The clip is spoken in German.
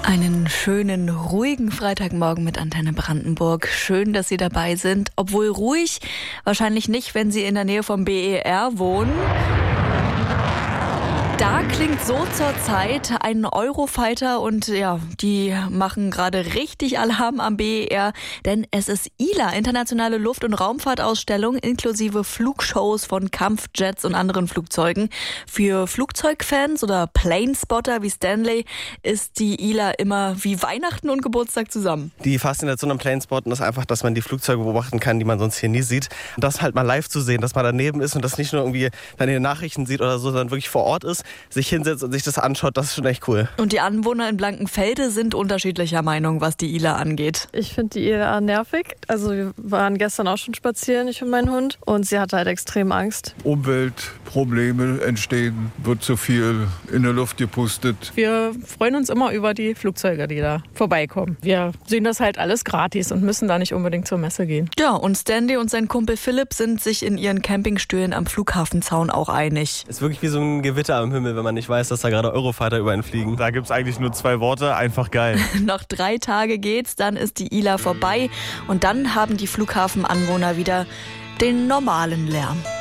Einen schönen, ruhigen Freitagmorgen mit Antenne Brandenburg. Schön, dass Sie dabei sind. Obwohl ruhig, wahrscheinlich nicht, wenn Sie in der Nähe vom BER wohnen. Da klingt so zurzeit ein Eurofighter und ja, die machen gerade richtig Alarm am BER, denn es ist ILA, Internationale Luft- und Raumfahrtausstellung, inklusive Flugshows von Kampfjets und anderen Flugzeugen. Für Flugzeugfans oder Planespotter wie Stanley ist die ILA immer wie Weihnachten und Geburtstag zusammen. Die Faszination am Planespotten ist einfach, dass man die Flugzeuge beobachten kann, die man sonst hier nie sieht. Und das halt mal live zu sehen, dass man daneben ist und das nicht nur irgendwie dann in den Nachrichten sieht oder so, sondern wirklich vor Ort ist, sich hinsetzt und sich das anschaut, das ist schon echt cool. Und die Anwohner in Blankenfelde sind unterschiedlicher Meinung, was die ILA angeht. Ich finde die ILA nervig. Also wir waren gestern auch schon spazieren, ich und mein Hund. Und sie hatte halt extrem Angst. Umweltprobleme entstehen, wird zu viel in der Luft gepustet. Wir freuen uns immer über die Flugzeuge, die da vorbeikommen. Wir sehen das halt alles gratis und müssen da nicht unbedingt zur Messe gehen. Ja, und Stanley und sein Kumpel Philipp sind sich in ihren Campingstühlen am Flughafenzaun auch einig. Ist wirklich wie so ein Gewitter am Himmel, wenn man nicht weiß, dass da gerade Eurofighter über einen fliegen. Da gibt's eigentlich nur 2 Worte, einfach geil. Noch 3 Tage geht's, dann ist die ILA vorbei und dann haben die Flughafenanwohner wieder den normalen Lärm.